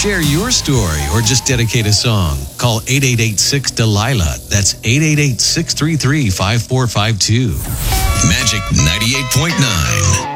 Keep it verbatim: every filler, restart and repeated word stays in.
Share your story or just dedicate a song. Call eight eight eight six Delilah. That's eight eight eight six three three five four five two. Magic ninety-eight point nine.